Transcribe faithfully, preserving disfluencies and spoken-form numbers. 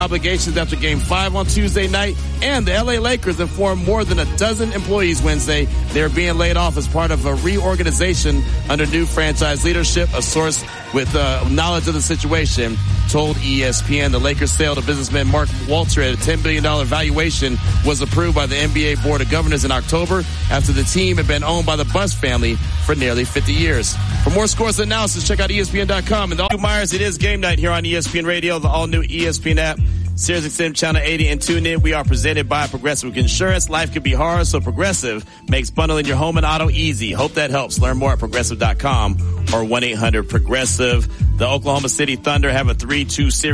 obligations after Game five on Tuesday night, and the L A Lakers informed more than a dozen employees Wednesday they're being laid off as part of a reorganization under new franchise leadership. A source with uh, knowledge of the situation told E S P N the Lakers sale to businessman Mark Walter at a ten billion dollars valuation was approved by the N B A Board of Governors in October after the team had been owned by the Buss family for nearly fifty years. For more scores and analysis, check out E S P N dot com. And the all Myers, it is game night here on E S P N Radio, the all-new E S P N app, Sirius X M Channel eighty, and tune in. We are presented by Progressive Insurance. Life can be hard, so Progressive makes bundling your home and auto easy. Hope that helps. Learn more at Progressive dot com or one eight hundred Progressive. The Oklahoma City Thunder have a three two series